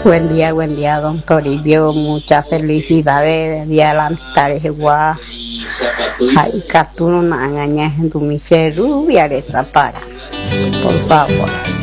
Buen día, don Toribio. Muchas felicidades del Día de la Amistad de Jehová. Ay, Catuno, no engañes en tu miseria, para. Por favor.